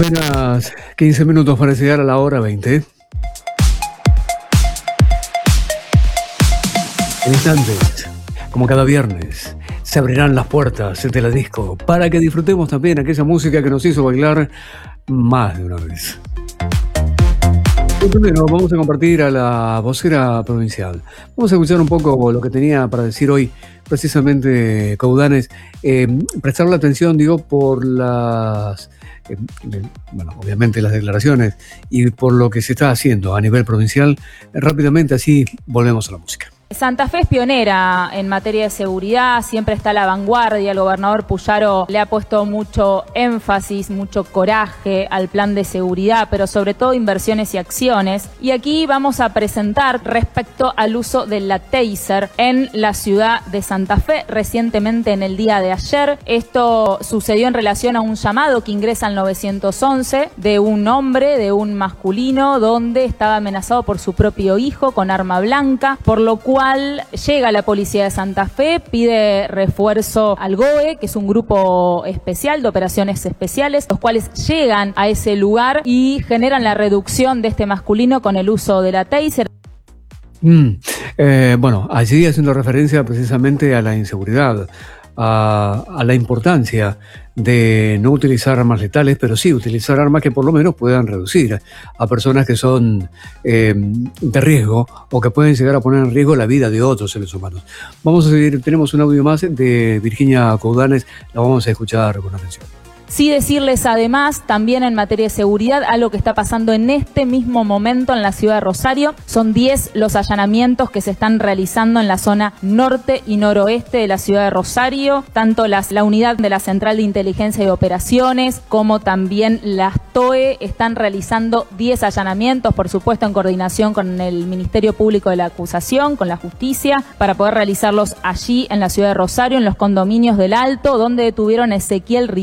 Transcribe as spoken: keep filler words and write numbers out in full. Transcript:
Apenas quince minutos para llegar a la hora veinte. En instantes, como cada viernes, se abrirán las puertas de la disco para que disfrutemos también aquella música que nos hizo bailar más de una vez. Y primero vamos a compartir a la vocera provincial. Vamos a escuchar un poco lo que tenía para decir hoy precisamente Coudanes. Eh, prestarle atención, digo, por las... Eh, bueno, obviamente las declaraciones y por lo que se está haciendo a nivel provincial. Eh, rápidamente, así volvemos a la música. Santa Fe es pionera en materia de seguridad, siempre está a la vanguardia. El gobernador Puyaro le ha puesto mucho énfasis, mucho coraje al plan de seguridad, pero sobre todo inversiones y acciones. Y aquí vamos a presentar respecto al uso de la taser en la ciudad de Santa Fe, recientemente en el día de ayer. Esto sucedió en relación a un llamado que ingresa al nueve once de un hombre, de un masculino, donde estaba amenazado por su propio hijo con arma blanca, por lo cual llega la policía de Santa Fe, pide refuerzo al G O E, que es un grupo especial de operaciones especiales, los cuales llegan a ese lugar y generan la reducción de este masculino con el uso de la taser. Mm, eh, bueno, allí haciendo referencia precisamente a la inseguridad, a, a la importancia de no utilizar armas letales, pero sí utilizar armas que por lo menos puedan reducir a personas que son eh, de riesgo o que pueden llegar a poner en riesgo la vida de otros seres humanos. Vamos a seguir, tenemos un audio más de Virginia Coudanes, la vamos a escuchar con atención. Sí decirles además, también en materia de seguridad, algo que está pasando en este mismo momento en la ciudad de Rosario. Son diez los allanamientos que se están realizando en la zona norte y noroeste de la ciudad de Rosario. Tanto las, la unidad de la Central de Inteligencia y Operaciones como también las T O E están realizando diez allanamientos, por supuesto en coordinación con el Ministerio Público de la Acusación, con la Justicia, para poder realizarlos allí en la ciudad de Rosario, en los condominios del Alto, donde detuvieron a Ezequiel Riquelme.